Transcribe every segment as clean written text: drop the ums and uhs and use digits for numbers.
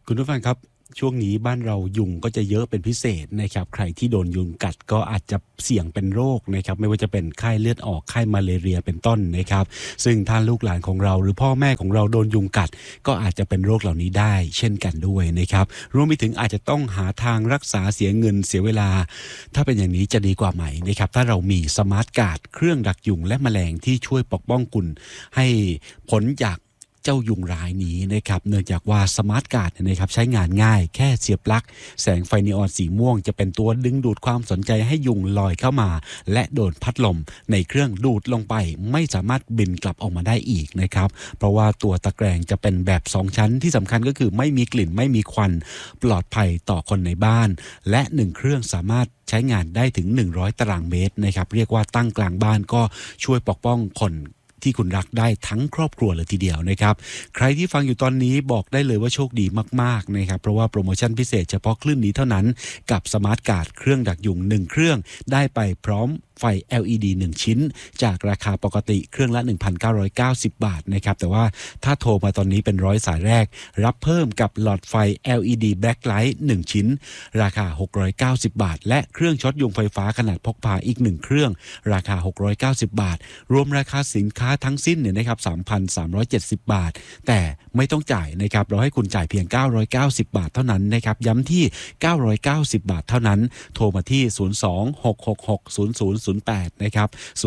คุณผู้ฟังครับช่วงนี้บ้านเรายุงก็จะเยอะเป็นพิเศษนะครับใครที่โดนยุงกัดก็อาจจะเสี่ยงเป็นโรคนะครับไม่ว่าจะเป็นไข้เลือดออกไข้มาเลเรียเป็นต้นนะครับซึ่งถ้าลูกหลานของเราหรือพ่อแม่ของเราโดนยุงกัดก็อาจจะเป็นโรคเหล่านี้ได้เช่นกันด้วยนะครับรวมไปถึงอาจจะต้องหาทางรักษาเสียเงินเสียเวลาถ้าเป็นอย่างนี้จะดีกว่าไหมนะครับถ้าเรามีสมาร์ทการ์ดเครื่องดักยุงและแมลงที่ช่วยปกป้องคุณให้พ้นจากเจ้ายุงร้ายนี้นะครับเนื่องจากว่าสมาร์ทการ์ดนะครับใช้งานง่ายแค่เสียบปลั๊กแสงไฟนีออนสีม่วงจะเป็นตัวดึงดูดความสนใจให้ยุงลอยเข้ามาและโดนพัดลมในเครื่องดูดลงไปไม่สามารถบินกลับออกมาได้อีกนะครับเพราะว่าตัวตะแกรงจะเป็นแบบ2ชั้นที่สำคัญก็คือไม่มีกลิ่นไม่มีควันปลอดภัยต่อคนในบ้านและ1เครื่องสามารถใช้งานได้ถึง100ตารางเมตรนะครับเรียกว่าตั้งกลางบ้านก็ช่วยปกป้องคนที่คุณรักได้ทั้งครอบครัวเลยทีเดียวนะครับใครที่ฟังอยู่ตอนนี้บอกได้เลยว่าโชคดีมากๆนะครับเพราะว่าโปรโมชั่นพิเศษเฉพาะคลื่นนี้เท่านั้นกับสมาร์ทการ์ดเครื่องดักยุง1เครื่องได้ไปพร้อมไฟ LED 1 ชิ้นจากราคาปกติเครื่องละ 1,990 บาทนะครับแต่ว่าถ้าโทรมาตอนนี้เป็น100สายแรกรับเพิ่มกับหลอดไฟ LED Backlight 1 ชิ้นราคา690 บาทและเครื่องช็อตยุงไฟฟ้าขนาดพกพาอีก1เครื่องราคา690 บาทรวมราคาสินค้าทั้งสิ้นเนี่ยนะครับ 3,370 บาทแต่ไม่ต้องจ่ายนะครับเราให้คุณจ่ายเพียง990 บาทเท่านั้นนะครับย้ำที่990 บาทเท่านั้นโทรมาที่02-666-0008นะครับ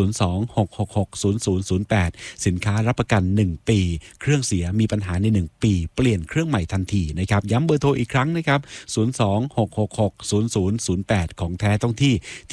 02-666-0008สินค้ารับประกัน1ปีเครื่องเสียมีปัญหาใน1ปีเปลี่ยนเครื่องใหม่ทันทีนะครับย้ำเบอร์โทรอีกครั้งนะครับ02-666-0008ของแท้ต้องที่